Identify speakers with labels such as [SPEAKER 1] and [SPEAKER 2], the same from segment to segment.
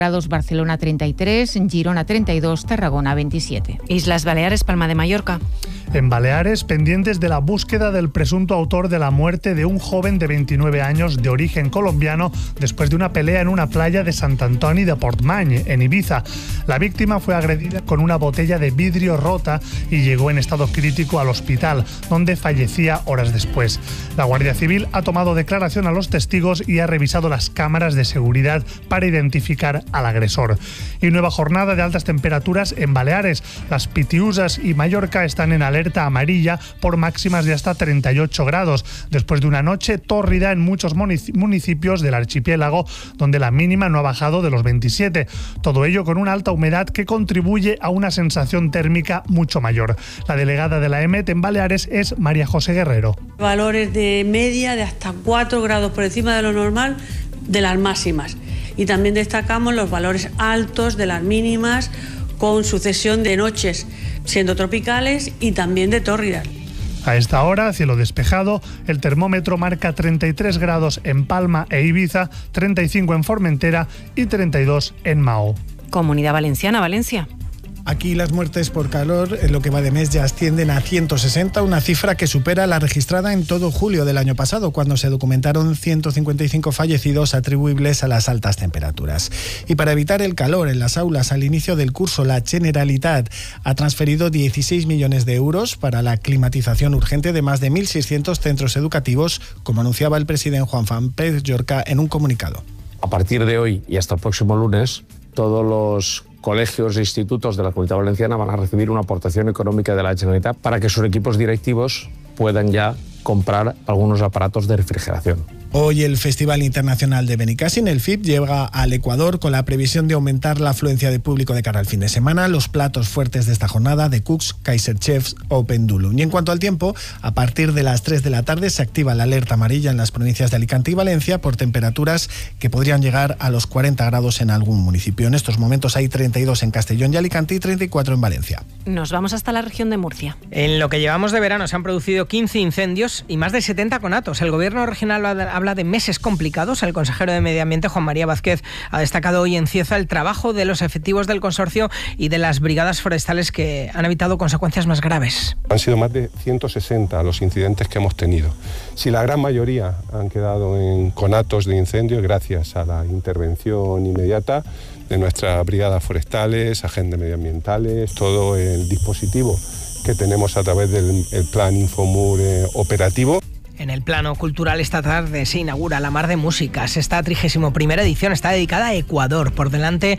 [SPEAKER 1] grados, Barcelona 33, Girona 32, Tarragona 27.
[SPEAKER 2] Islas Baleares, Palma de Mallorca.
[SPEAKER 3] En Baleares, pendientes de la búsqueda del presunto autor de la muerte de un joven de 29 años de origen colombiano después de una pelea en una playa de Sant Antoni de Portmany, en Ibiza. La víctima fue agredida con una botella de vidrio rota y llegó en estado crítico al hospital, donde fallecía horas después. La Guardia Civil ha tomado declaración a los testigos y ha revisado las cámaras de seguridad para identificar al agresor. Y nueva jornada de altas temperaturas en Baleares. Las Pitiusas y Mallorca están en alerta amarilla por máximas de hasta 38 grados, después de una noche tórrida en muchos municipios del archipiélago, donde la mínima no ha bajado de los 27. Todo ello con una alta humedad que contribuye a una sensación térmica mucho mayor. La delegada de la EMET en Baleares es María José Guerrero.
[SPEAKER 4] Valores de media de hasta 4 grados por encima de lo normal de las máximas. Y también destacamos los valores altos de las mínimas, con sucesión de noches siendo tropicales y también de tórridas.
[SPEAKER 3] A esta hora, cielo despejado, el termómetro marca 33 grados en Palma e Ibiza, 35 en Formentera y 32 en Mao.
[SPEAKER 2] Comunidad Valenciana, Valencia.
[SPEAKER 5] Aquí las muertes por calor en lo que va de mes ya ascienden a 160, una cifra que supera la registrada en todo julio del año pasado, cuando se documentaron 155 fallecidos atribuibles a las altas temperaturas. Y para evitar el calor en las aulas al inicio del curso, la Generalitat ha transferido 16 millones de euros para la climatización urgente de más de 1.600 centros educativos, como anunciaba el presidente Juan Pérez Llorca en un comunicado.
[SPEAKER 6] A partir de hoy y hasta el próximo lunes, todos los colegios e institutos de la Comunidad Valenciana van a recibir una aportación económica de la Generalitat para que sus equipos directivos puedan ya comprar algunos aparatos de refrigeración.
[SPEAKER 5] Hoy el Festival Internacional de Benicàssim, el FIB, llega al Ecuador con la previsión de aumentar la afluencia de público de cara al fin de semana. Los platos fuertes de esta jornada de Cooks, Kaiser Chefs o Pendulum. Y en cuanto al tiempo, a partir de las 3 de la tarde se activa la alerta amarilla en las provincias de Alicante y Valencia por temperaturas que podrían llegar a los 40 grados en algún municipio. En estos momentos hay 32 en Castellón y Alicante y 34 en Valencia.
[SPEAKER 2] Nos vamos hasta la región de Murcia.
[SPEAKER 7] En lo que llevamos de verano se han producido 15 incendios y más de 70 conatos. El gobierno regional habla de meses complicados. El consejero de Medio Ambiente, Juan María Vázquez, ha destacado hoy en Cieza el trabajo de los efectivos del consorcio y de las brigadas forestales que han evitado consecuencias más graves.
[SPEAKER 8] Han sido más de 160 los incidentes que hemos tenido. Si la gran mayoría han quedado en conatos de incendio, gracias a la intervención inmediata de nuestras brigadas forestales, agentes medioambientales, todo el dispositivo que tenemos a través del plan Infomur operativo.
[SPEAKER 7] En el plano cultural, esta tarde se inaugura la Mar de Músicas. Esta 31ª edición está dedicada a Ecuador. Por delante,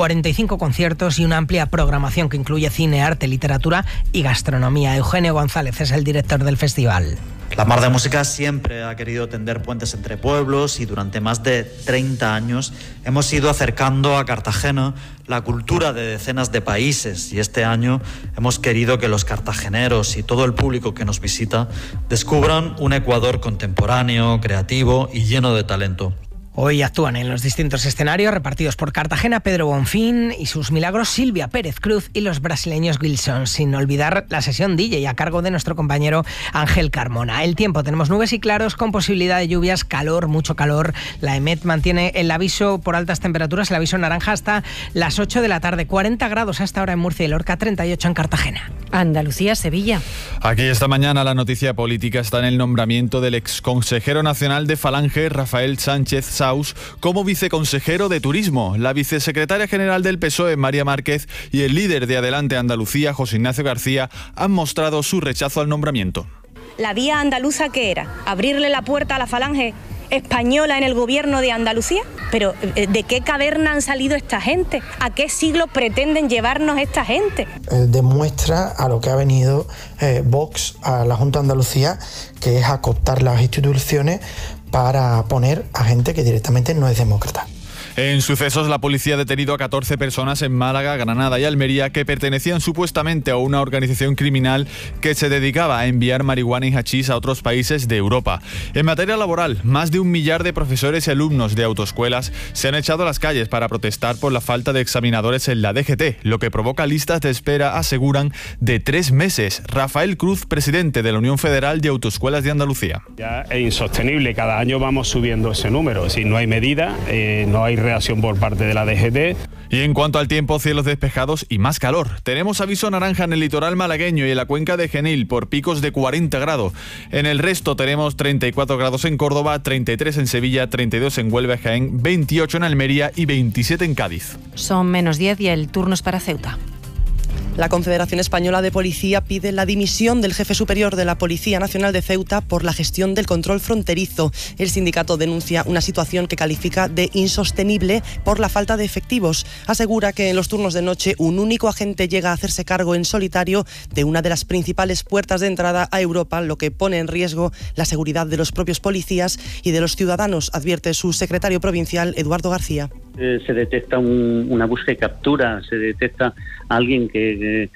[SPEAKER 7] 45 conciertos y una amplia programación que incluye cine, arte, literatura y gastronomía. Eugenio González es el director del festival.
[SPEAKER 9] La Mar de Músicas siempre ha querido tender puentes entre pueblos y durante más de 30 años hemos ido acercando a Cartagena la cultura de decenas de países, y este año hemos querido que los cartageneros y todo el público que nos visita descubran un Ecuador contemporáneo, creativo y lleno de talento.
[SPEAKER 7] Hoy actúan en los distintos escenarios repartidos por Cartagena Pedro Bonfín y sus milagros Silvia Pérez Cruz y los brasileños Wilson, sin olvidar la sesión DJ a cargo de nuestro compañero Ángel Carmona. El tiempo, tenemos nubes y claros con posibilidad de lluvias, calor, mucho calor. La EMET mantiene el aviso por altas temperaturas, el aviso naranja hasta las 8 de la tarde, 40 grados hasta ahora en Murcia y Lorca, 38 en Cartagena.
[SPEAKER 2] Andalucía, Sevilla.
[SPEAKER 10] Aquí esta mañana la noticia política está en el nombramiento del exconsejero nacional de Falange, Rafael Sánchez Saus, como viceconsejero de Turismo. La vicesecretaria general del PSOE, María Márquez, y el líder de Adelante Andalucía, José Ignacio García, han mostrado su rechazo al nombramiento.
[SPEAKER 11] ¿La vía andaluza qué era? ¿Abrirle la puerta a la Falange española en el gobierno de Andalucía? Pero ¿de qué caverna han salido esta gente? ¿A qué siglo pretenden llevarnos esta gente?
[SPEAKER 12] Demuestra a lo que ha venido Vox a la Junta de Andalucía, que es a cooptar las instituciones para poner a gente que directamente no es demócrata.
[SPEAKER 10] En sucesos, la policía ha detenido a 14 personas en Málaga, Granada y Almería que pertenecían supuestamente a una organización criminal que se dedicaba a enviar marihuana y hachís a otros países de Europa. En materia laboral, más de 1 millar de profesores y alumnos de autoescuelas se han echado a las calles para protestar por la falta de examinadores en la DGT, lo que provoca listas de espera, aseguran, de 3 meses. Rafael Cruz, presidente de la Unión Federal de Autoescuelas de Andalucía.
[SPEAKER 13] Ya es insostenible, cada año vamos subiendo ese número. Si no hay medida, no hay reacción por parte de la DGT.
[SPEAKER 10] Y en cuanto al tiempo, cielos despejados y más calor. Tenemos aviso naranja en el litoral malagueño y en la cuenca de Genil por picos de 40 grados. En el resto tenemos 34 grados en Córdoba, 33 en Sevilla, 32 en Huelva, Jaén, 28 en Almería y 27 en Cádiz.
[SPEAKER 2] Son -10 y el turno es para Ceuta.
[SPEAKER 14] La Confederación Española de Policía pide la dimisión del jefe superior de la Policía Nacional de Ceuta por la gestión del control fronterizo. El sindicato denuncia una situación que califica de insostenible por la falta de efectivos. Asegura que en los turnos de noche un único agente llega a hacerse cargo en solitario de una de las principales puertas de entrada a Europa, lo que pone en riesgo la seguridad de los propios policías y de los ciudadanos, advierte su secretario provincial, Eduardo García.
[SPEAKER 15] Se detecta una búsqueda y captura, se detecta a alguien que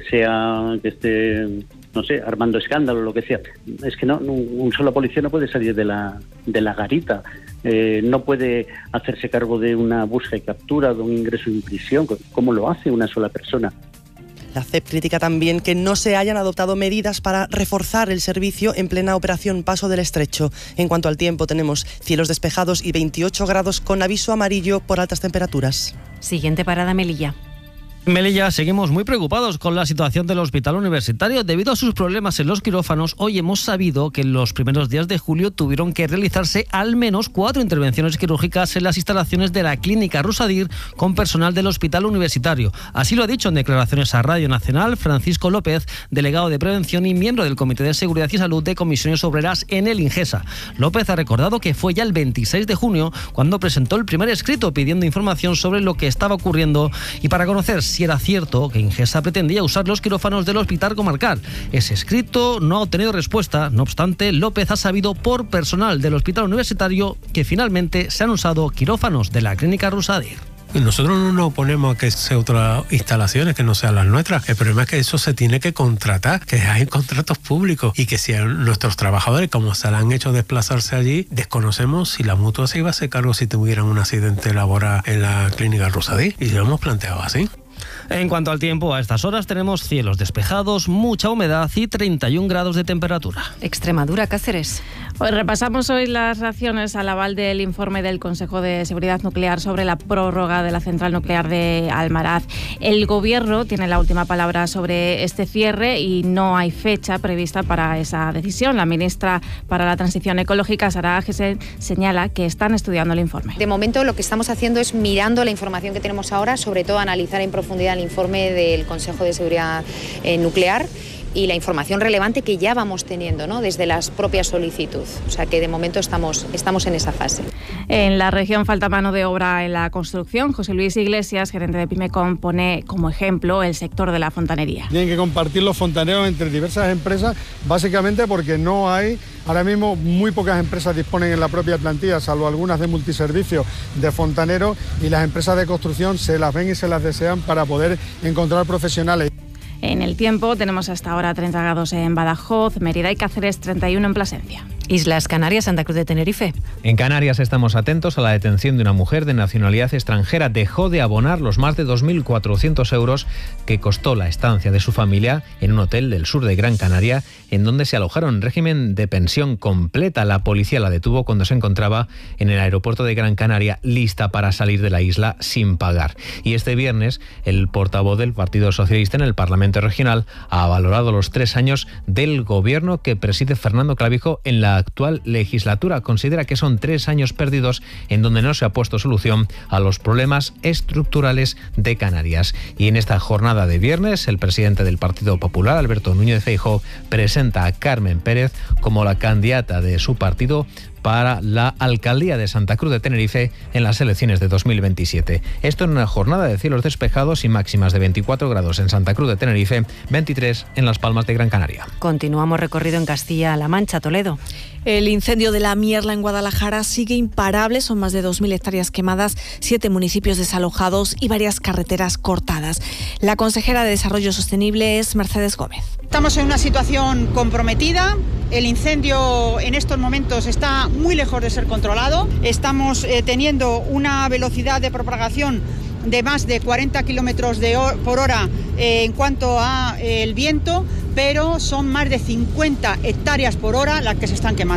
[SPEAKER 15] esté, no sé, armando escándalo, lo que sea. Es que no, un solo policía no puede salir de la garita, no puede hacerse cargo de una búsqueda y captura, de un ingreso en prisión, como lo hace una sola persona.
[SPEAKER 14] La CEP critica también que no se hayan adoptado medidas para reforzar el servicio en plena operación Paso del Estrecho. En cuanto al tiempo, tenemos cielos despejados y 28 grados con aviso amarillo por altas temperaturas.
[SPEAKER 2] Siguiente parada, Melilla.
[SPEAKER 16] Melilla, seguimos muy preocupados con la situación del hospital universitario. Debido a sus problemas en los quirófanos, hoy hemos sabido que en los primeros días de julio tuvieron que realizarse al menos 4 intervenciones quirúrgicas en las instalaciones de la clínica Rusadir con personal del hospital universitario. Así lo ha dicho en declaraciones a Radio Nacional Francisco López, delegado de Prevención y miembro del Comité de Seguridad y Salud de Comisiones Obreras en el Ingesa. López ha recordado que fue ya el 26 de junio cuando presentó el primer escrito pidiendo información sobre lo que estaba ocurriendo y para conocer si era cierto que Ingesa pretendía usar los quirófanos del hospital comarcal. Ese escrito no ha obtenido respuesta. No obstante, López ha sabido por personal del hospital universitario que finalmente se han usado quirófanos de la clínica Rusadir.
[SPEAKER 17] Y nosotros no nos oponemos a que sea otras instalaciones que no sean las nuestras. El problema es que eso se tiene que contratar, que hay contratos públicos y que si a nuestros trabajadores, como se le han hecho desplazarse allí, desconocemos si la mutua se iba a hacer cargo si tuvieran un accidente laboral en la clínica Rusadir. Y lo hemos planteado así.
[SPEAKER 16] En cuanto al tiempo, a estas horas tenemos cielos despejados, mucha humedad y 31 grados de temperatura.
[SPEAKER 2] Extremadura, Cáceres.
[SPEAKER 18] Pues repasamos hoy las reacciones al aval del informe del Consejo de Seguridad Nuclear sobre la prórroga de la central nuclear de Almaraz. El Gobierno tiene la última palabra sobre este cierre y no hay fecha prevista para esa decisión. La ministra para la Transición Ecológica, Sara Agesen, señala que están estudiando el informe.
[SPEAKER 19] De momento lo que estamos haciendo es mirando la información que tenemos ahora, sobre todo analizar en profundidad el informe del Consejo de Seguridad Nuclear y la información relevante que ya vamos teniendo, ¿no?, desde las propias solicitudes. O sea que de momento estamos en esa fase.
[SPEAKER 18] En la región falta mano de obra en la construcción. José Luis Iglesias, gerente de Pimecom, pone como ejemplo el sector de la fontanería.
[SPEAKER 20] Tienen que compartir los fontaneros entre diversas empresas, básicamente porque no hay, ahora mismo muy pocas empresas disponen en la propia plantilla, salvo algunas de multiservicios, de fontaneros, y las empresas de construcción se las ven y se las desean para poder encontrar profesionales.
[SPEAKER 18] En el tiempo tenemos hasta ahora 30 grados en Badajoz, Mérida y Cáceres, 31 en Plasencia.
[SPEAKER 2] Islas Canarias, Santa Cruz de Tenerife.
[SPEAKER 21] En Canarias estamos atentos a la detención de una mujer de nacionalidad extranjera. Dejó de abonar los más de 2.400 euros que costó la estancia de su familia en un hotel del sur de Gran Canaria, en donde se alojaron en régimen de pensión completa. La policía la detuvo cuando se encontraba en el aeropuerto de Gran Canaria, lista para salir de la isla sin pagar. Y este viernes, el portavoz del Partido Socialista en el Parlamento Regional ha valorado los 3 años del gobierno que preside Fernando Clavijo en la actual legislatura. Considera que son 3 años perdidos en donde no se ha puesto solución a los problemas estructurales de Canarias. Y en esta jornada de viernes, el presidente del Partido Popular, Alberto Núñez Feijóo, presenta a Carmen Pérez como la candidata de su partido para la alcaldía de Santa Cruz de Tenerife en las elecciones de 2027. Esto en una jornada de cielos despejados y máximas de 24 grados en Santa Cruz de Tenerife, 23 en Las Palmas de Gran Canaria.
[SPEAKER 2] Continuamos recorrido en Castilla-La Mancha, Toledo.
[SPEAKER 22] El incendio de la Mierla en Guadalajara sigue imparable. Son más de 2.000 hectáreas quemadas, 7 municipios desalojados y varias carreteras cortadas. La consejera de Desarrollo Sostenible es Mercedes Gómez.
[SPEAKER 23] Estamos en una situación comprometida. El incendio en estos momentos está muy lejos de ser controlado. Estamos teniendo una velocidad de propagación de más de 40 kilómetros por hora en cuanto a el viento, pero son más de 50 hectáreas por hora las que se están quemando.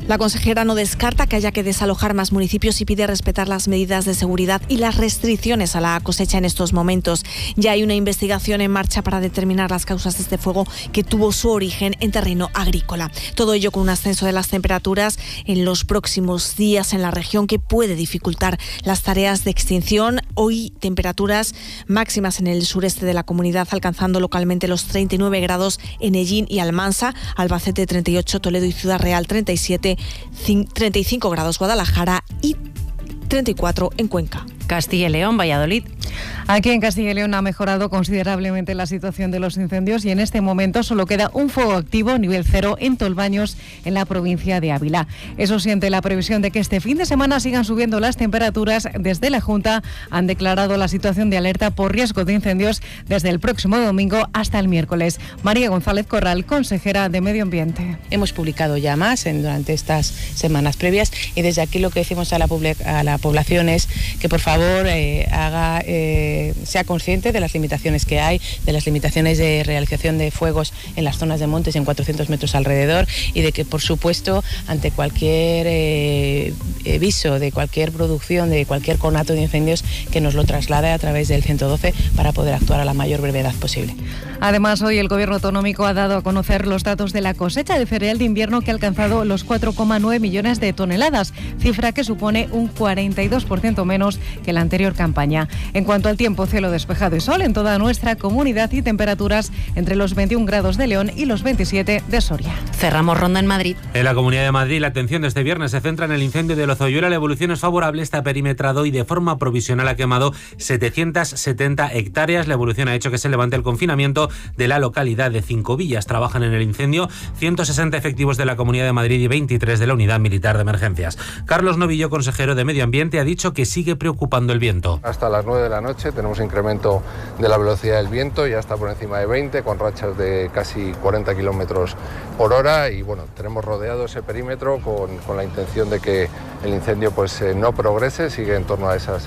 [SPEAKER 22] La consejera no descarta que haya que desalojar más municipios y pide respetar las medidas de seguridad y las restricciones a la cosecha en estos momentos. Ya hay una investigación en marcha para determinar las causas de este fuego que tuvo su origen en terreno agrícola. Todo ello con un ascenso de las temperaturas en los próximos días en la región que puede dificultar las tareas de extinción. Hoy temperaturas máximas en el sureste de la comunidad, alcanzando localmente los 39 grados en Hellín y Almansa, Albacete 38, Toledo y Ciudad Real 37, 35 grados Guadalajara y 34 en Cuenca.
[SPEAKER 2] Castilla y León, Valladolid.
[SPEAKER 1] Aquí en Castilla y León ha mejorado considerablemente la situación de los incendios y en este momento solo queda un fuego activo, nivel 0, en Tolbaños, en la provincia de Ávila. Eso sí, ante la previsión de que este fin de semana sigan subiendo las temperaturas, desde la Junta han declarado la situación de alerta por riesgo de incendios desde el próximo domingo hasta el miércoles. María González Corral, consejera de Medio Ambiente.
[SPEAKER 3] Hemos publicado ya más durante estas semanas previas y desde aquí lo que decimos a la población es que por favor sea consciente de las limitaciones que hay, de las limitaciones de realización de fuegos en las zonas de montes y en 400 metros alrededor y de que, por supuesto, ante cualquier viso de cualquier producción, de cualquier conato de incendios, que nos lo traslade a través del 112 para poder actuar a la mayor brevedad posible.
[SPEAKER 1] Además, hoy el Gobierno autonómico ha dado a conocer los datos de la cosecha de cereal de invierno que ha alcanzado los 4,9 millones de toneladas, cifra que supone un 42% menos que la anterior campaña. En cuanto al tiempo, cielo despejado y sol en toda nuestra comunidad y temperaturas entre los 21 grados de León y los 27 de Soria.
[SPEAKER 2] Cerramos ronda en Madrid.
[SPEAKER 4] En la Comunidad de Madrid, la atención de este viernes se centra en el incendio de Lozoyuela. La evolución es favorable, está perimetrado y de forma provisional ha quemado 770 hectáreas. La evolución ha hecho que se levante el confinamiento de la localidad de Cinco Villas. Trabajan en el incendio 160 efectivos de la Comunidad de Madrid y 23 de la Unidad Militar de Emergencias. Carlos Novillo, consejero de Medio Ambiente, ha dicho que sigue preocupando el viento.
[SPEAKER 24] Hasta las 9 de la noche tenemos incremento de la velocidad del viento, ya está por encima de 20, con rachas de casi 40 kilómetros por hora y bueno, tenemos rodeado ese perímetro con la intención de que el incendio no progrese, sigue en torno a esas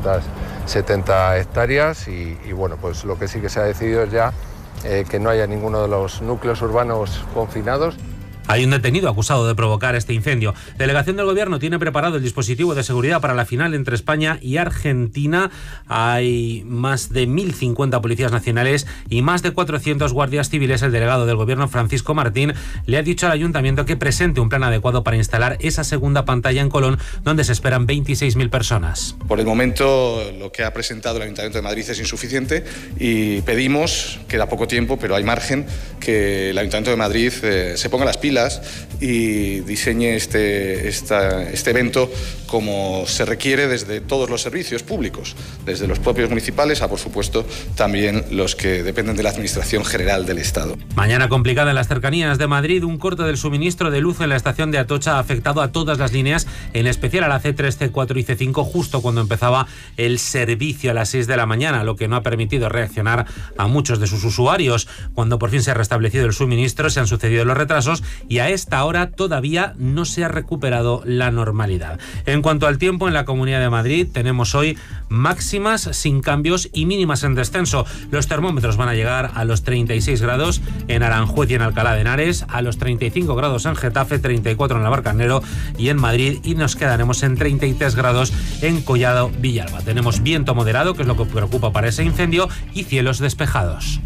[SPEAKER 24] 770 hectáreas y bueno, pues lo que sí que se ha decidido es ya que no haya ninguno de los núcleos urbanos confinados.
[SPEAKER 4] Hay un detenido acusado de provocar este incendio. La delegación del Gobierno tiene preparado el dispositivo de seguridad para la final entre España y Argentina. Hay más de 1.050 policías nacionales y más de 400 guardias civiles. El delegado del Gobierno, Francisco Martín, le ha dicho al Ayuntamiento que presente un plan adecuado para instalar esa segunda pantalla en Colón, donde se esperan 26.000 personas.
[SPEAKER 25] Por el momento, lo que ha presentado el Ayuntamiento de Madrid es insuficiente y pedimos, queda poco tiempo, pero hay margen, que el Ayuntamiento de Madrid se ponga las pilas y diseñe este evento como se requiere desde todos los servicios públicos, desde los propios municipales a, por supuesto, también los que dependen de la Administración General del Estado.
[SPEAKER 4] Mañana complicada en las cercanías de Madrid. Un corte del suministro de luz en la estación de Atocha ha afectado a todas las líneas, en especial a la C3, C4 y C5, justo cuando empezaba el servicio a las 6 de la mañana, lo que no ha permitido reaccionar a muchos de sus usuarios. Cuando por fin se ha restablecido el suministro, se han sucedido los retrasos y a esta hora todavía no se ha recuperado la normalidad. En cuanto al tiempo, en la Comunidad de Madrid tenemos hoy máximas sin cambios y mínimas en descenso. Los termómetros van a llegar a los 36 grados en Aranjuez y en Alcalá de Henares, a los 35 grados en Getafe, 34 en Navalcarnero y en Madrid, y nos quedaremos en 33 grados en Collado Villalba. Tenemos viento moderado, que es lo que preocupa para ese incendio, y cielos despejados.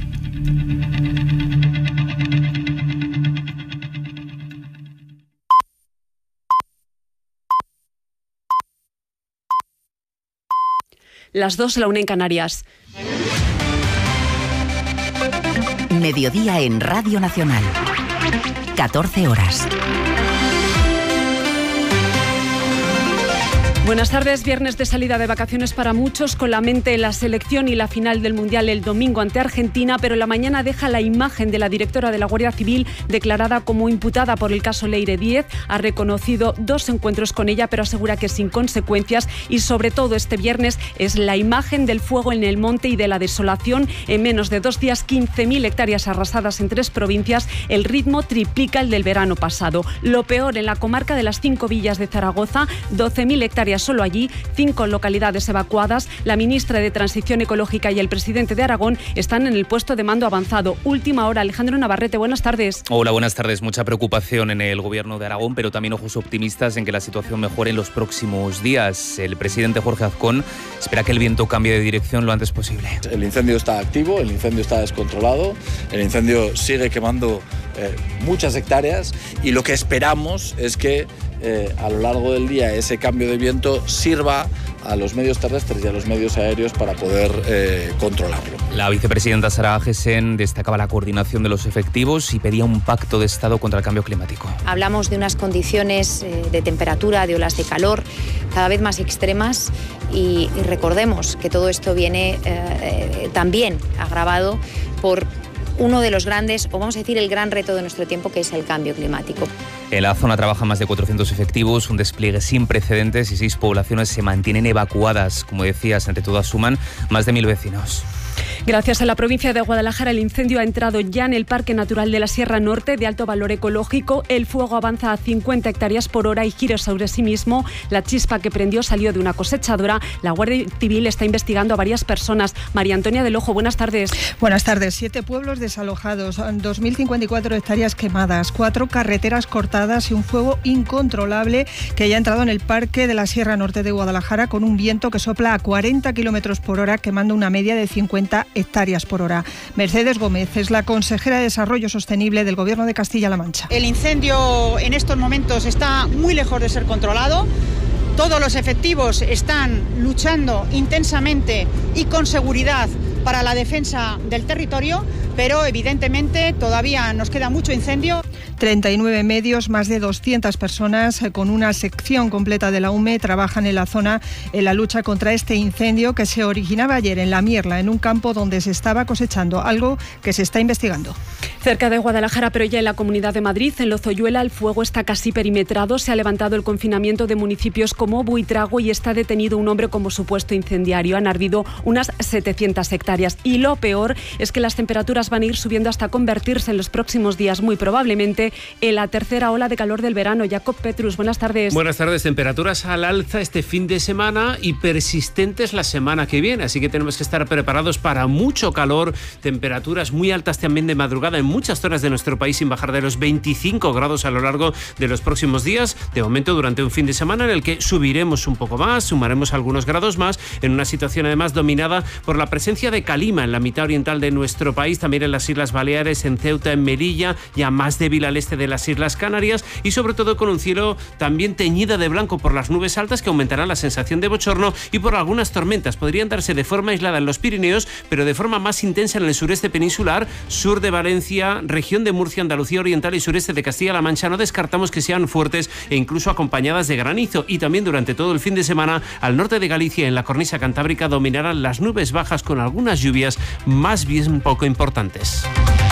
[SPEAKER 26] Las 2, la 1 en Canarias.
[SPEAKER 27] Mediodía en Radio Nacional. 14 horas.
[SPEAKER 26] Buenas tardes. Viernes de salida de vacaciones para muchos, con la mente en la selección y la final del Mundial el domingo ante Argentina, pero la mañana deja la imagen de la directora de la Guardia Civil declarada como imputada por el caso Leire Díez. Ha reconocido 2 encuentros con ella, pero asegura que sin consecuencias, y sobre todo este viernes es la imagen del fuego en el monte y de la desolación. En menos de 2 días, 15.000 hectáreas arrasadas en 3 provincias. El ritmo triplica el del verano pasado. Lo peor en la comarca de las 5 villas de Zaragoza, 12.000 hectáreas Canarias. Solo allí 5 localidades evacuadas. La ministra de Transición Ecológica y el presidente de Aragón están en el puesto de mando avanzado. Última hora, Alejandro Navarrete, buenas tardes.
[SPEAKER 5] Hola, buenas tardes. Mucha preocupación en el gobierno de Aragón, pero también ojos optimistas en que la situación mejore en los próximos días. El presidente Jorge Azcón espera que el viento cambie de dirección lo antes posible.
[SPEAKER 6] El incendio está activo, el incendio está descontrolado, el incendio sigue quemando muchas hectáreas y lo que esperamos es que a lo largo del día ese cambio de viento sirva a los medios terrestres y a los medios aéreos para poder controlarlo.
[SPEAKER 5] La vicepresidenta Sara Agesen destacaba la coordinación de los efectivos y pedía un pacto de Estado contra el cambio climático.
[SPEAKER 19] Hablamos de unas condiciones de temperatura, de olas de calor cada vez más extremas y recordemos que todo esto viene también agravado por uno de los grandes, o vamos a decir el gran reto de nuestro tiempo, que es el cambio climático.
[SPEAKER 5] En la zona trabajan más de 400 efectivos, un despliegue sin precedentes y 6 poblaciones se mantienen evacuadas. Como decías, entre todas suman más de 1.000 vecinos.
[SPEAKER 26] Gracias a la provincia de Guadalajara, el incendio ha entrado ya en el Parque Natural de la Sierra Norte, de alto valor ecológico. El fuego avanza a 50 hectáreas por hora y gira sobre sí mismo. La chispa que prendió salió de una cosechadora. La Guardia Civil está investigando a varias personas. María Antonia del Ojo, buenas tardes.
[SPEAKER 7] Buenas tardes. 7 pueblos desalojados, 2.054 hectáreas quemadas, 4 carreteras cortadas y un fuego incontrolable que ya ha entrado en el Parque de la Sierra Norte de Guadalajara con un viento que sopla a 40 kilómetros por hora, quemando una media de 50 hectáreas por hora. Mercedes Gómez es la consejera de Desarrollo Sostenible del Gobierno de Castilla-La Mancha.
[SPEAKER 23] El incendio en estos momentos está muy lejos de ser controlado. Todos los efectivos están luchando intensamente y con seguridad para la defensa del territorio, pero evidentemente todavía nos queda mucho incendio.
[SPEAKER 7] 39 medios, más de 200 personas con una sección completa de la UME trabajan en la zona en la lucha contra este incendio que se originaba ayer en La Mierla, en un campo donde se estaba cosechando, algo que se está investigando.
[SPEAKER 26] Cerca de Guadalajara, pero ya en la Comunidad de Madrid, en Lozoyuela, el fuego está casi perimetrado. Se ha levantado el confinamiento de municipios como Buitrago y está detenido un hombre como supuesto incendiario. Han ardido unas 700 hectáreas. Y lo peor es que las temperaturas van a ir subiendo hasta convertirse en los próximos días, muy probablemente, en la tercera ola de calor del verano. Jacob Petrus, buenas tardes.
[SPEAKER 8] Buenas tardes. Temperaturas al alza este fin de semana y persistentes la semana que viene. Así que tenemos que estar preparados para mucho calor. Temperaturas muy altas también de madrugada en muchas zonas de nuestro país, sin bajar de los 25 grados a lo largo de los próximos días. De momento, durante un fin de semana en el que subiremos un poco más, sumaremos algunos grados más, en una situación además dominada por la presencia de calima en la mitad oriental de nuestro país, también en las Islas Baleares, en Ceuta, en Melilla, ya más débil al este de las Islas Canarias y sobre todo con un cielo también teñido de blanco por las nubes altas que aumentarán la sensación de bochorno y por algunas tormentas. Podrían darse de forma aislada en los Pirineos, pero de forma más intensa en el sureste peninsular, sur de Valencia, región de Murcia, Andalucía Oriental y sureste de Castilla-La Mancha. No descartamos que sean fuertes e incluso acompañadas de granizo. Y también durante todo el fin de semana, al norte de Galicia, en la cornisa cantábrica, dominarán las nubes bajas con algunas lluvias más bien poco importantes.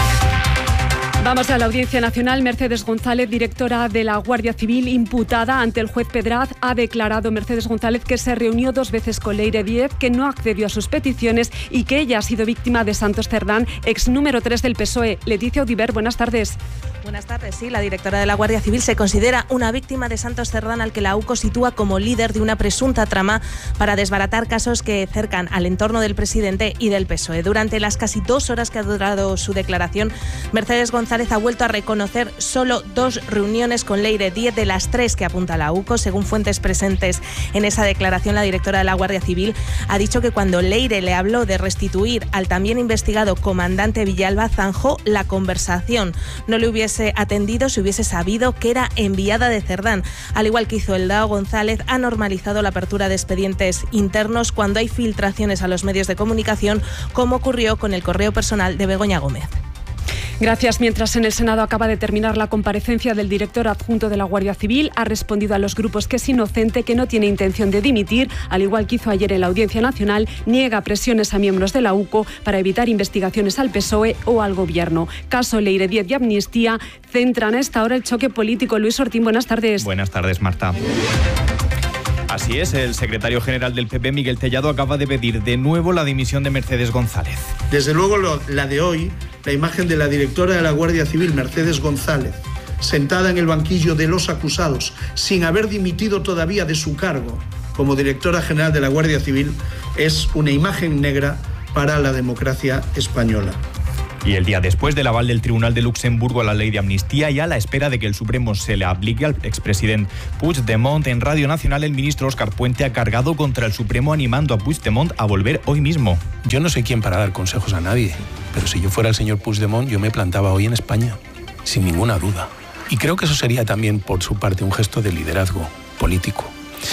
[SPEAKER 26] Vamos a la Audiencia Nacional. Mercedes González, directora de la Guardia Civil, imputada ante el juez Pedraz, ha declarado Mercedes González que se reunió 2 veces con Leire Díez, que no accedió a sus peticiones y que ella ha sido víctima de Santos Cerdán, ex número 3 del PSOE. Leticia Audiver, buenas tardes.
[SPEAKER 9] Buenas tardes. Sí, la directora de la Guardia Civil se considera una víctima de Santos Cerdán, al que la UCO sitúa como líder de una presunta trama para desbaratar casos que cercan al entorno del presidente y del PSOE. Durante las casi 2 horas que ha durado su declaración, Mercedes González ha vuelto a reconocer solo 2 reuniones con Leire Díez de las 3 que apunta la UCO. Según fuentes presentes en esa declaración, la directora de la Guardia Civil ha dicho que cuando Leire le habló de restituir al también investigado comandante Villalba, zanjó la conversación. No le hubiese atendido si hubiese sabido que era enviada de Cerdán. Al igual que hizo el DAO, González ha normalizado la apertura de expedientes internos cuando hay filtraciones a los medios de comunicación, como ocurrió con el correo personal de Begoña Gómez.
[SPEAKER 26] Gracias. Mientras en el Senado acaba de terminar la comparecencia del director adjunto de la Guardia Civil, ha respondido a los grupos que es inocente, que no tiene intención de dimitir, al igual que hizo ayer en la Audiencia Nacional. Niega presiones a miembros de la UCO para evitar investigaciones al PSOE o al Gobierno. Caso Leire Díez y amnistía centran a esta hora el choque político. Luis Ortín, buenas tardes.
[SPEAKER 11] Buenas tardes, Marta. Así es, el secretario general del PP, Miguel Tellado, acaba de pedir de nuevo la dimisión de Mercedes González.
[SPEAKER 12] Desde luego la de hoy, la imagen de la directora de la Guardia Civil, Mercedes González, sentada en el banquillo de los acusados, sin haber dimitido todavía de su cargo, como directora general de la Guardia Civil es una imagen negra para la democracia española.
[SPEAKER 11] Y el día después del aval del Tribunal de Luxemburgo a la ley de amnistía y a la espera de que el Supremo se le aplique al expresidente Puigdemont, en Radio Nacional el ministro Óscar Puente ha cargado contra el Supremo animando a Puigdemont a volver hoy mismo.
[SPEAKER 10] Yo no soy quien para dar consejos a nadie, pero si yo fuera el señor Puigdemont yo me plantaba hoy en España, sin ninguna duda. Y creo que eso sería también por su parte un gesto de liderazgo político.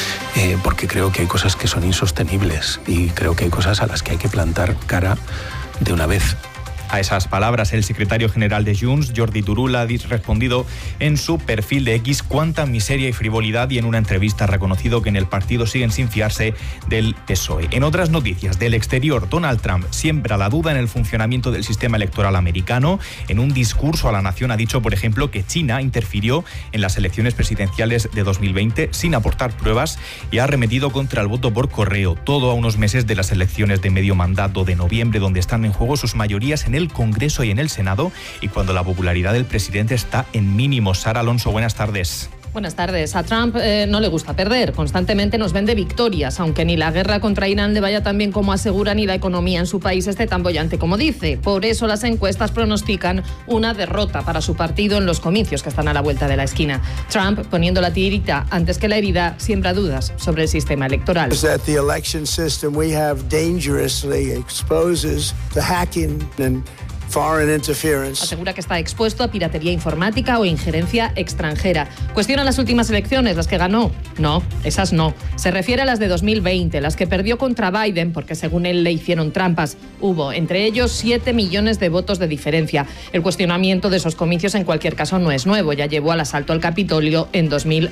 [SPEAKER 10] Porque creo que hay cosas que son insostenibles y creo que hay cosas a las que hay que plantar cara de una vez.
[SPEAKER 11] A esas palabras, el secretario general de Junts, Jordi Turull, ha respondido en su perfil de X cuánta miseria y frivolidad, y en una entrevista ha reconocido que en el partido siguen sin fiarse del PSOE. En otras noticias del exterior, Donald Trump siembra la duda en el funcionamiento del sistema electoral americano. En un discurso a la nación ha dicho, por ejemplo, que China interfirió en las elecciones presidenciales de 2020 sin aportar pruebas y ha arremetido contra el voto por correo, todo a unos meses de las elecciones de medio mandato de noviembre, donde están en juego sus mayorías en el Congreso y en el Senado, y cuando la popularidad del presidente está en mínimos. Sara Alonso, buenas tardes.
[SPEAKER 13] Buenas tardes. A Trump no le gusta perder. Constantemente nos vende victorias, aunque ni la guerra contra Irán le vaya tan bien como asegura, ni la economía en su país esté tan bollante como dice. Por eso las encuestas pronostican una derrota para su partido en los comicios que están a la vuelta de la esquina. Trump, poniendo la tirita antes que la herida, siembra dudas sobre el sistema electoral.
[SPEAKER 14] The election system we have dangerously exposes the hacking and foreign interference.
[SPEAKER 13] Asegura que está expuesto a piratería informática o injerencia extranjera. Cuestiona las últimas elecciones, las que ganó. No, esas no. Se refiere a las de 2020, las que perdió contra Biden porque según él le hicieron trampas. Hubo, entre ellos, 7 millones de votos de diferencia. El cuestionamiento de esos comicios en cualquier caso no es nuevo. Ya llevó al asalto al Capitolio en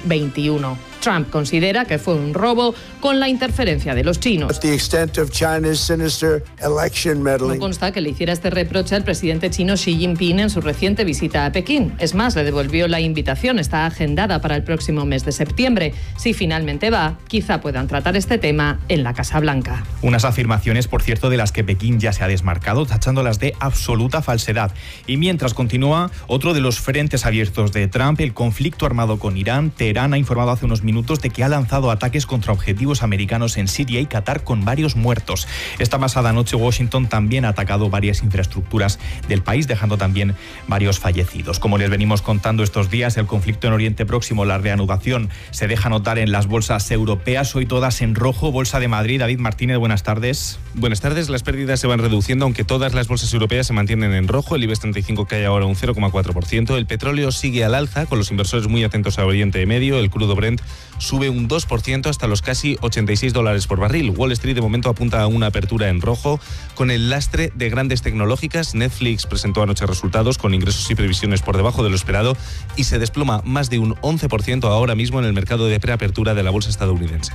[SPEAKER 13] 2021. Trump considera que fue un robo con la interferencia de los chinos. No consta que le hiciera este reproche al presidente chino Xi Jinping en su reciente visita a Pekín. Es más, le devolvió la invitación. Está agendada para el próximo mes de septiembre. Si finalmente va, quizá puedan tratar este tema en la Casa Blanca.
[SPEAKER 11] Unas afirmaciones, por cierto, de las que Pekín ya se ha desmarcado, tachándolas de absoluta falsedad. Y mientras continúa otro de los frentes abiertos de Trump, el conflicto armado con Irán. Teherán ha informado hace unos minutos de que ha lanzado ataques contra objetivos americanos en Siria y Qatar con varios muertos. Esta pasada noche Washington también ha atacado varias infraestructuras del país, dejando también varios fallecidos. Como les venimos contando estos días, el conflicto en Oriente Próximo, la reanudación, se deja notar en las bolsas europeas, hoy todas en rojo. Bolsa de Madrid, David Martínez, buenas tardes.
[SPEAKER 15] Buenas tardes, las pérdidas se van reduciendo, aunque todas las bolsas europeas se mantienen en rojo. El IBEX 35 cae ahora un 0,4%. El petróleo sigue al alza, con los inversores muy atentos a Oriente Medio. El crudo Brent sube un 2% hasta los casi $86 por barril. Wall Street de momento apunta a una apertura en rojo, con el lastre de grandes tecnológicas. Netflix presentó anoche resultados con ingresos y previsiones por debajo de lo esperado y se desploma más de un 11% ahora mismo en el mercado de preapertura de la bolsa estadounidense.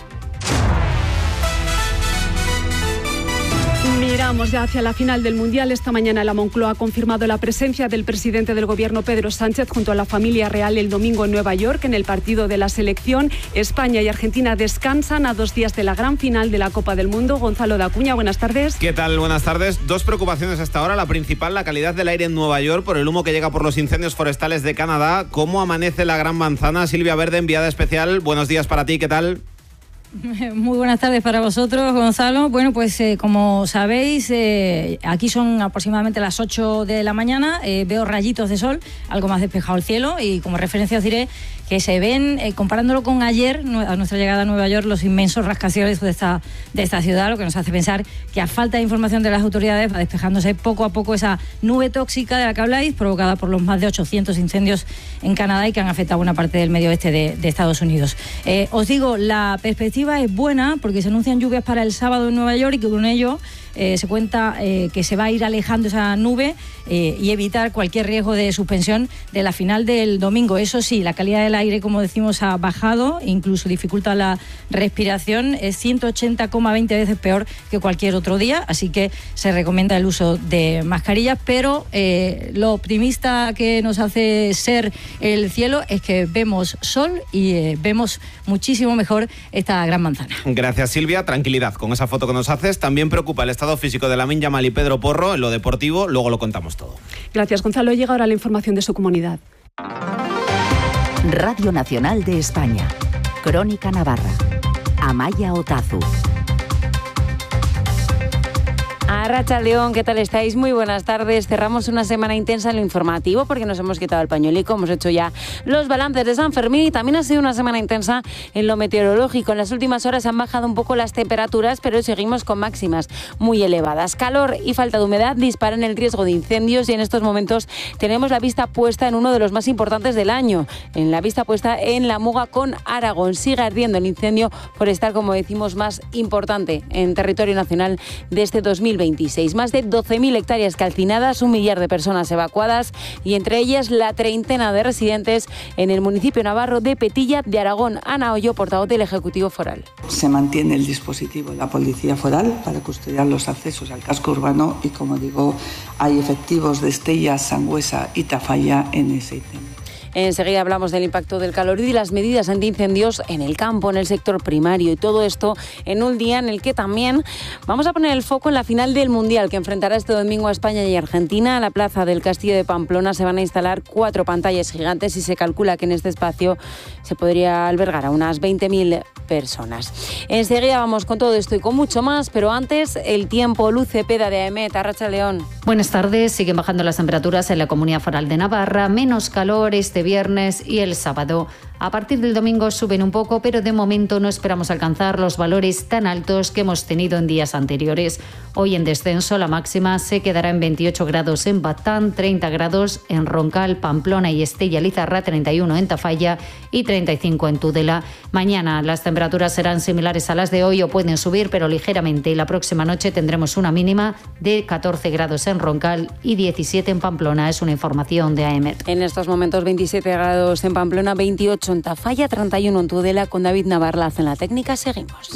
[SPEAKER 26] Miramos ya hacia la final del Mundial. Esta mañana la Moncloa ha confirmado la presencia del presidente del Gobierno, Pedro Sánchez, junto a la familia real el domingo en Nueva York en el partido de la selección. España y Argentina descansan a 2 días de la gran final de la Copa del Mundo. Gonzalo de Acuña, buenas tardes.
[SPEAKER 16] ¿Qué tal? Buenas tardes. Dos preocupaciones hasta ahora. La principal, la calidad del aire en Nueva York por el humo que llega por los incendios forestales de Canadá. ¿Cómo amanece la Gran Manzana? Silvia Verde, enviada especial. Buenos días para ti. ¿Qué tal?
[SPEAKER 17] Muy buenas tardes para vosotros, Gonzalo. Bueno, pues como sabéis, aquí son aproximadamente las 8 de la mañana. Veo rayitos de sol, algo más despejado el cielo, y como referencia os diré que se ven, comparándolo con ayer, a nuestra llegada a Nueva York, los inmensos rascacielos de esta ciudad, lo que nos hace pensar que a falta de información de las autoridades va despejándose poco a poco esa nube tóxica de la que habláis, provocada por los más de 800 incendios en Canadá y que han afectado a una parte del medio oeste de Estados Unidos. Os digo, la perspectiva es buena porque se anuncian lluvias para el sábado en Nueva York y que con ello se cuenta que se va a ir alejando esa nube y evitar cualquier riesgo de suspensión de la final del domingo. Eso sí, la calidad del aire, como decimos, ha bajado, incluso dificulta la respiración, es 180,20 veces peor que cualquier otro día, así que se recomienda el uso de mascarillas, pero lo optimista que nos hace ser el cielo es que vemos sol y vemos muchísimo mejor esta gran manzana.
[SPEAKER 16] Gracias, Silvia. Tranquilidad con esa foto que nos haces. También preocupa el estado físico de Lamine Yamal y Pedro Porro. En lo deportivo, luego lo contamos todo.
[SPEAKER 26] Gracias, Gonzalo. Llega ahora la información de su comunidad.
[SPEAKER 27] Radio Nacional de España. Crónica Navarra. Amaya Otazu.
[SPEAKER 1] Arratsaldeon, ¿qué tal estáis? Muy buenas tardes. Cerramos una semana intensa en lo informativo porque nos hemos quitado el pañuelico, hemos hecho ya los balances de San Fermín y también ha sido una semana intensa en lo meteorológico. En las últimas horas han bajado un poco las temperaturas, pero seguimos con máximas muy elevadas. Calor y falta de humedad disparan el riesgo de incendios y en estos momentos tenemos la vista puesta en uno de los más importantes del año, en la vista puesta en la Muga con Aragón. Sigue ardiendo el incendio forestal, como decimos, más importante en territorio nacional de este 2026. Más de 12.000 hectáreas calcinadas, 1 millar de personas evacuadas y entre ellas la treintena de residentes en el municipio navarro de Petilla de Aragón. Ana Ollo, portavoz del Ejecutivo Foral.
[SPEAKER 2] Se mantiene el dispositivo de la Policía Foral para custodiar los accesos al casco urbano y, como digo, hay efectivos de Estella, Sangüesa y Tafalla en ese incendio.
[SPEAKER 1] Enseguida hablamos del impacto del calor y de las medidas antiincendios en el campo, en el sector primario y todo esto en un día en el que también vamos a poner el foco en la final del Mundial que enfrentará este domingo a España y Argentina. A la plaza del Castillo de Pamplona se van a instalar 4 pantallas gigantes y se calcula que en este espacio se podría albergar a unas 20.000 personas. Enseguida vamos con todo esto y con mucho más, pero antes el tiempo. Luz Cepeda de AEMET, Arratsaldeon.
[SPEAKER 3] Buenas tardes. Siguen bajando las temperaturas en la Comunidad Foral de Navarra, menos calor este viernes y el sábado. A partir del domingo suben un poco, pero de momento no esperamos alcanzar los valores tan altos que hemos tenido en días anteriores. Hoy en descenso la máxima se quedará en 28 grados en Batán, 30 grados en Roncal, Pamplona y Estella Lizarra, 31 en Tafalla y 35 en Tudela. Mañana las temperaturas serán similares a las de hoy o pueden subir, pero ligeramente. La próxima noche tendremos una mínima de 14 grados en Roncal y 17 en Pamplona. Es una información de AEMET.
[SPEAKER 1] En estos momentos 27 grados en Pamplona, 28 en Tafalla, 31 en Tudela. Con David Navarlaz en la técnica seguimos.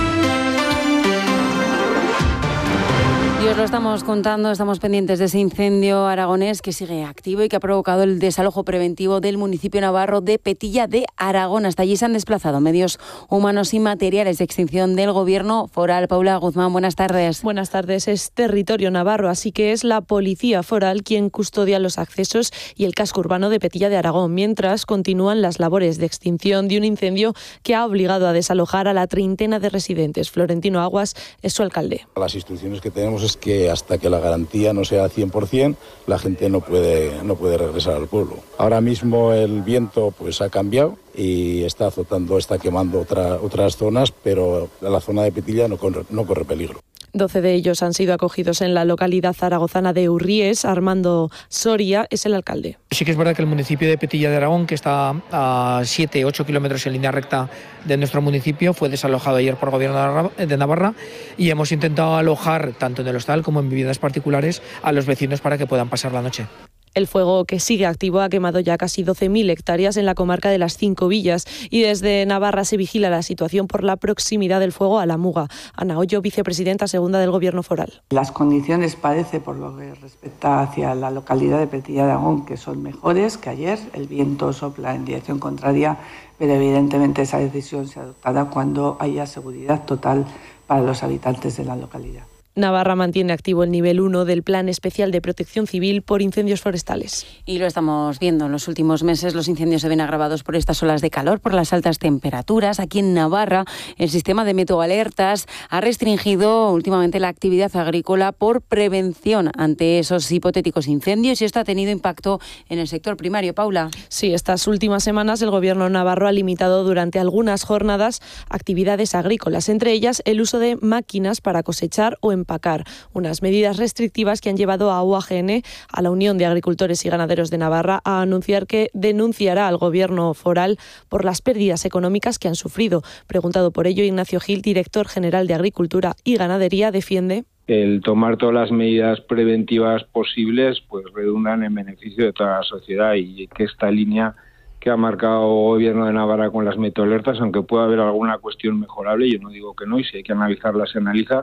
[SPEAKER 1] Y os lo estamos contando, estamos pendientes de ese incendio aragonés que sigue activo y que ha provocado el desalojo preventivo del municipio navarro de Petilla de Aragón. Hasta allí se han desplazado medios humanos y materiales de extinción del gobierno foral. Paula Guzmán, buenas tardes.
[SPEAKER 18] Buenas tardes. Es territorio navarro, así que es la policía foral quien custodia los accesos y el casco urbano de Petilla de Aragón, mientras continúan las labores de extinción de un incendio que ha obligado a desalojar a la treintena de residentes. Florentino Aguas es su alcalde.
[SPEAKER 20] Las instrucciones que tenemos es que hasta que la garantía no sea 100%, la gente no puede regresar al pueblo. Ahora mismo el viento pues ha cambiado y está azotando, está quemando otras zonas, pero la zona de Petilla no corre peligro.
[SPEAKER 18] 12 de ellos han sido acogidos en la localidad zaragozana de Urríes. Armando Soria es el alcalde.
[SPEAKER 21] Sí que es verdad que el municipio de Petilla de Aragón, que está a 7-8 kilómetros en línea recta de nuestro municipio, fue desalojado ayer por el gobierno de Navarra y hemos intentado alojar tanto en el hostal como en viviendas particulares a los vecinos para que puedan pasar la noche.
[SPEAKER 18] El fuego, que sigue activo, ha quemado ya casi 12.000 hectáreas en la comarca de las 5 villas y desde Navarra se vigila la situación por la proximidad del fuego a la Muga. Ana Ollo, vicepresidenta segunda del Gobierno foral.
[SPEAKER 2] Las condiciones, parece, por lo que respecta hacia la localidad de Petilla de Aragón, que son mejores que ayer. El viento sopla en dirección contraria, pero evidentemente esa decisión se adoptará cuando haya seguridad total para los habitantes de la localidad.
[SPEAKER 18] Navarra mantiene activo el nivel 1 del Plan Especial de Protección Civil por incendios forestales.
[SPEAKER 1] Y lo estamos viendo en los últimos meses. Los incendios se ven agravados por estas olas de calor, por las altas temperaturas. Aquí en Navarra, el sistema de meteoalertas ha restringido últimamente la actividad agrícola por prevención ante esos hipotéticos incendios y esto ha tenido impacto en el sector primario. Paula.
[SPEAKER 18] Sí, estas últimas semanas el Gobierno navarro ha limitado durante algunas jornadas actividades agrícolas, entre ellas el uso de máquinas para cosechar o empacar, unas medidas restrictivas que han llevado a UAGN, a la Unión de Agricultores y Ganaderos de Navarra, a anunciar que denunciará al Gobierno foral por las pérdidas económicas que han sufrido. Preguntado por ello, Ignacio Gil, director general de Agricultura y Ganadería, defiende:
[SPEAKER 22] el tomar todas las medidas preventivas posibles pues redundan en beneficio de toda la sociedad y que esta línea que ha marcado el Gobierno de Navarra con las meteoalertas, aunque pueda haber alguna cuestión mejorable, yo no digo que no, y si hay que analizarla se analiza,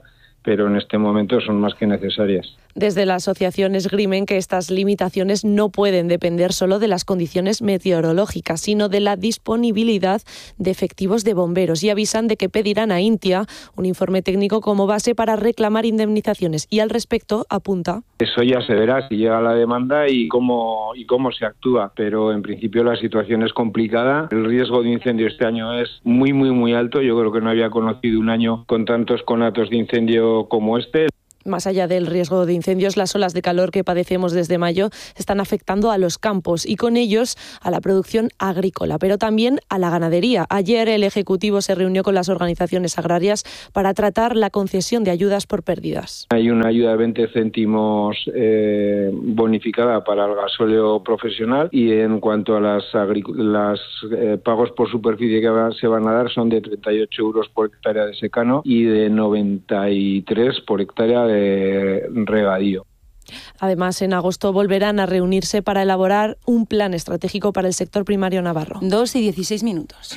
[SPEAKER 22] pero en este momento son más que necesarias.
[SPEAKER 18] Desde la asociación esgrimen que estas limitaciones no pueden depender solo de las condiciones meteorológicas, sino de la disponibilidad de efectivos de bomberos, y avisan de que pedirán a Intia un informe técnico como base para reclamar indemnizaciones. Y al respecto apunta:
[SPEAKER 22] eso ya se verá si llega la demanda y cómo se actúa, pero en principio la situación es complicada. El riesgo de incendio este año es muy alto. Yo creo que no había conocido un año con tantos conatos de incendio como este.
[SPEAKER 18] Más allá del riesgo de incendios, las olas de calor que padecemos desde mayo están afectando a los campos y con ellos a la producción agrícola, pero también a la ganadería. Ayer el Ejecutivo se reunió con las organizaciones agrarias para tratar la concesión de ayudas por pérdidas.
[SPEAKER 22] Hay una ayuda de 20 céntimos bonificada para el gasóleo profesional, y en cuanto a las pagos por superficie que se van a dar son de 38 euros por hectárea de secano y de 93 por hectárea de regadío.
[SPEAKER 18] Además, en agosto volverán a reunirse para elaborar un plan estratégico para el sector primario navarro.
[SPEAKER 1] 2:16.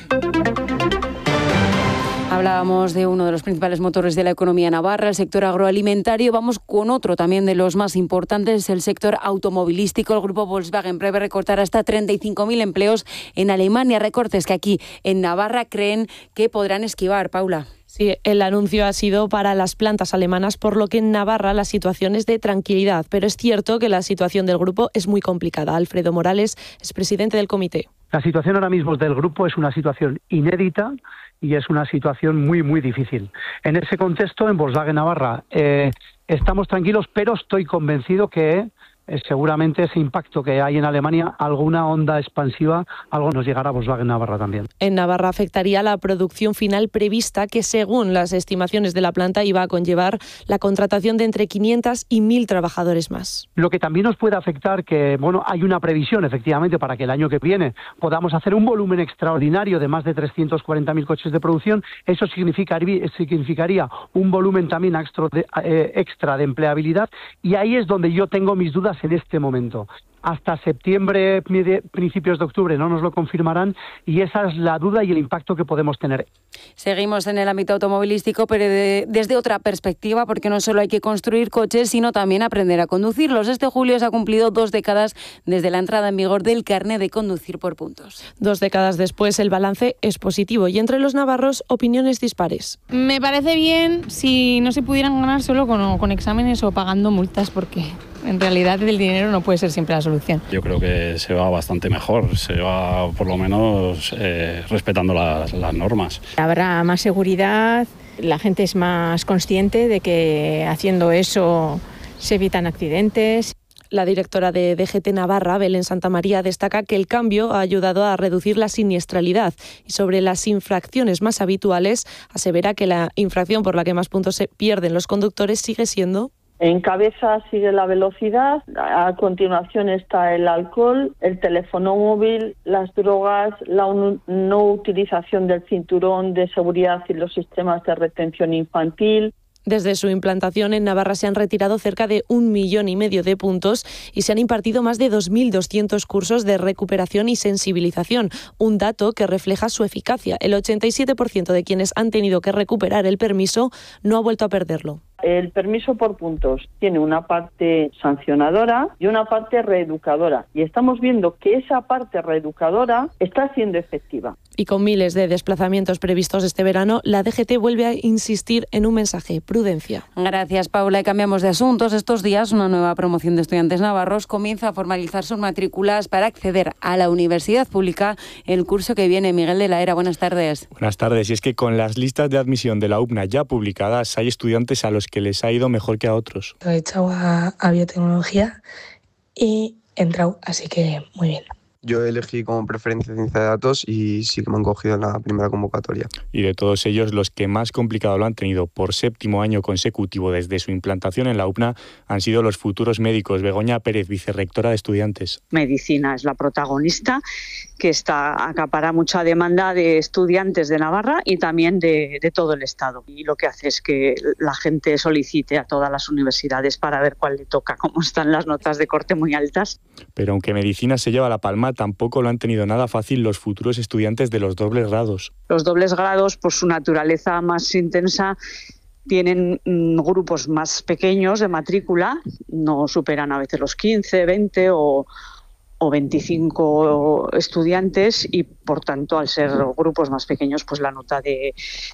[SPEAKER 1] Hablábamos de uno de los principales motores de la economía navarra, el sector agroalimentario. Vamos con otro también de los más importantes, el sector automovilístico. El grupo Volkswagen prevé recortar hasta 35.000 empleos en Alemania, recortes que aquí en Navarra creen que podrán esquivar. Paula.
[SPEAKER 18] Sí, el anuncio ha sido para las plantas alemanas, por lo que en Navarra la situación es de tranquilidad, pero es cierto que la situación del grupo es muy complicada. Alfredo Morales es presidente del comité.
[SPEAKER 4] La situación ahora mismo del grupo es una situación inédita y es una situación muy difícil. En ese contexto, en Volkswagen Navarra, estamos tranquilos, pero estoy convencido que seguramente ese impacto que hay en Alemania, alguna onda expansiva, algo nos llegará a Volkswagen Navarra también.
[SPEAKER 18] En Navarra afectaría la producción final prevista, que según las estimaciones de la planta iba a conllevar la contratación de entre 500 y 1.000 trabajadores más.
[SPEAKER 4] Lo que también nos puede afectar, que hay una previsión efectivamente para que el año que viene podamos hacer un volumen extraordinario de más de 340.000 coches de producción. Eso significaría un volumen también extra de empleabilidad, y ahí es donde yo tengo mis dudas en este momento. Hasta septiembre, principios de octubre no nos lo confirmarán, y esa es la duda y el impacto que podemos tener.
[SPEAKER 1] Seguimos en el ámbito automovilístico, pero desde otra perspectiva, porque no solo hay que construir coches, sino también aprender a conducirlos. Este julio se ha cumplido 2 décadas desde la entrada en vigor del carné de conducir por puntos.
[SPEAKER 18] 2 décadas después, el balance es positivo, y entre los navarros, opiniones dispares.
[SPEAKER 5] Me parece bien si no se pudieran ganar solo con exámenes o pagando multas, porque en realidad el dinero no puede ser siempre la solución.
[SPEAKER 6] Yo creo que se va bastante mejor, se va por lo menos respetando las normas.
[SPEAKER 19] Habrá más seguridad, la gente es más consciente de que haciendo eso se evitan accidentes.
[SPEAKER 18] La directora de DGT Navarra, Belén Santamaría, destaca que el cambio ha ayudado a reducir la siniestralidad, y sobre las infracciones más habituales asevera que la infracción por la que más puntos se pierden los conductores sigue siendo:
[SPEAKER 23] en cabeza sigue la velocidad, a continuación está el alcohol, el teléfono móvil, las drogas, la no utilización del cinturón de seguridad y los sistemas de retención infantil.
[SPEAKER 18] Desde su implantación en Navarra se han retirado cerca de 1,5 millones de puntos y se han impartido más de 2.200 cursos de recuperación y sensibilización, un dato que refleja su eficacia. El 87% de quienes han tenido que recuperar el permiso no ha vuelto a perderlo.
[SPEAKER 23] El permiso por puntos tiene una parte sancionadora y una parte reeducadora, y estamos viendo que esa parte reeducadora está siendo efectiva.
[SPEAKER 18] Y con miles de desplazamientos previstos este verano, la DGT vuelve a insistir en un mensaje: prudencia.
[SPEAKER 1] Gracias, Paula. Y cambiamos de asuntos. Estos días una nueva promoción de estudiantes navarros comienza a formalizar sus matrículas para acceder a la universidad pública el curso que viene. Miguel de la Era, buenas tardes.
[SPEAKER 24] Buenas tardes. Y es que con las listas de admisión de la UPNA ya publicadas, hay estudiantes a los que les ha ido mejor que a otros.
[SPEAKER 25] He echado a biotecnología y he entrado, así que muy bien.
[SPEAKER 28] Yo elegí como preferencia ciencia de datos y sí que me han cogido en la primera convocatoria.
[SPEAKER 24] Y de todos ellos, los que más complicado lo han tenido por 7º año consecutivo desde su implantación en la UPNA han sido los futuros médicos. Begoña Pérez, vicerrectora de estudiantes.
[SPEAKER 29] Medicina es la protagonista, que acapara mucha demanda de estudiantes de Navarra y también de todo el Estado. Y lo que hace es que la gente solicite a todas las universidades para ver cuál le toca, como están las notas de corte muy altas.
[SPEAKER 24] Pero aunque medicina se lleva la palma, tampoco lo han tenido nada fácil los futuros estudiantes de los dobles grados.
[SPEAKER 29] Los dobles grados, por su naturaleza más intensa, tienen grupos más pequeños de matrícula, no superan a veces los 15, 20 o 25 estudiantes y, por tanto, al ser grupos más pequeños, pues la nota de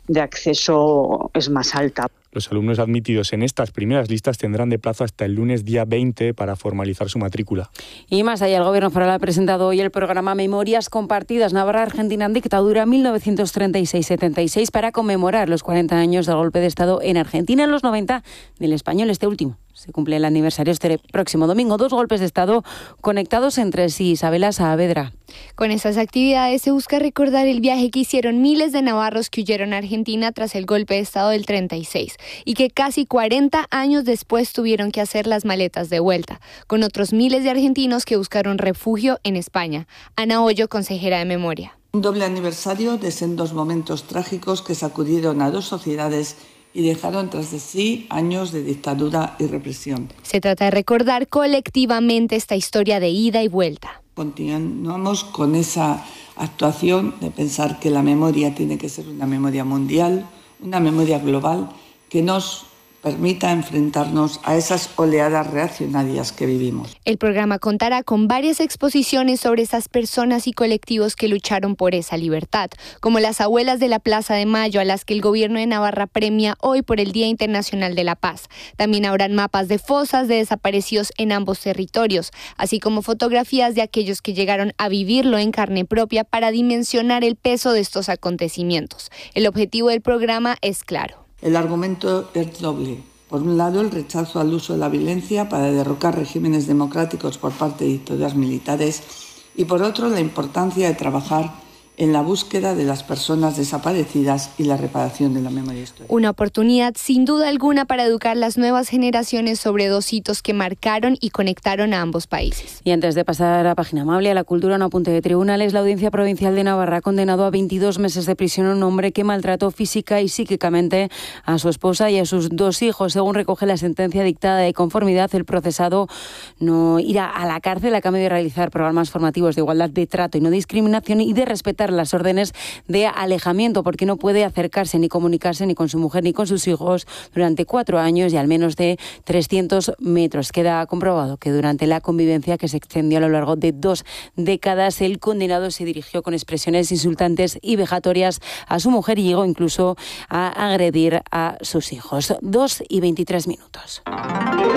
[SPEAKER 29] acceso es más alta.
[SPEAKER 24] Los alumnos admitidos en estas primeras listas tendrán de plazo hasta el lunes día 20 para formalizar su matrícula.
[SPEAKER 1] Y más allá, el Gobierno Foral ha presentado hoy el programa Memorias Compartidas Navarra-Argentina en dictadura 1936-76 para conmemorar los 40 años del golpe de Estado en Argentina, en los 90 del español, este último. Se cumple el aniversario este próximo domingo. 2 golpes de Estado conectados entre sí. Isabela Saavedra.
[SPEAKER 7] Con estas actividades se busca recordar el viaje que hicieron miles de navarros que huyeron a Argentina tras el golpe de Estado del 36 y que casi 40 años después tuvieron que hacer las maletas de vuelta, con otros miles de argentinos que buscaron refugio en España. Ana Hoyo, consejera de Memoria.
[SPEAKER 2] Un doble aniversario de sendos momentos trágicos que sacudieron a 2 sociedades y dejaron tras de sí años de dictadura y represión.
[SPEAKER 7] Se trata de recordar colectivamente esta historia de ida y vuelta.
[SPEAKER 2] Continuamos con esa actuación de pensar que la memoria tiene que ser una memoria mundial, una memoria global que nos permita enfrentarnos a esas oleadas reaccionarias que vivimos.
[SPEAKER 7] El programa contará con varias exposiciones sobre esas personas y colectivos que lucharon por esa libertad, como las abuelas de la Plaza de Mayo, a las que el Gobierno de Navarra premia hoy por el Día Internacional de la Paz. También habrán mapas de fosas de desaparecidos en ambos territorios, así como fotografías de aquellos que llegaron a vivirlo en carne propia para dimensionar el peso de estos acontecimientos. El objetivo del programa es claro.
[SPEAKER 2] El argumento es doble. Por un lado, el rechazo al uso de la violencia para derrocar regímenes democráticos por parte de dictaduras militares y, por otro, la importancia de trabajar en la búsqueda de las personas desaparecidas y la reparación de la memoria histórica.
[SPEAKER 7] Una oportunidad sin duda alguna para educar las nuevas generaciones sobre 2 hitos que marcaron y conectaron a ambos países.
[SPEAKER 1] Y antes de pasar a página amable, a la cultura, un apunte de tribunales, la Audiencia Provincial de Navarra ha condenado a 22 meses de prisión a un hombre que maltrató física y psíquicamente a su esposa y a sus 2 hijos. Según recoge la sentencia dictada de conformidad, el procesado no irá a la cárcel a cambio de realizar programas formativos de igualdad de trato y no discriminación y de respetar las órdenes de alejamiento, porque no puede acercarse ni comunicarse ni con su mujer ni con sus hijos durante 4 años y al menos de 300 metros. Queda comprobado que durante la convivencia, que se extendió a lo largo de 2 décadas, el condenado se dirigió con expresiones insultantes y vejatorias a su mujer y llegó incluso a agredir a sus hijos. 2:23.